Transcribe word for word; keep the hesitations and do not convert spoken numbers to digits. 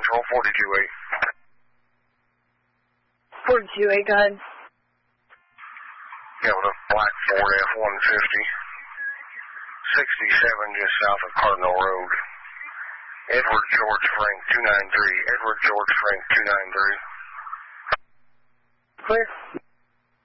Patrol, forty-two eight. forty-two eight, go ahead. Yeah, with a black Ford F one fifty. sixty-seven just south of Cardinal Road. Edward George Frank, two nine three. Edward George Frank, two nine three. Clear.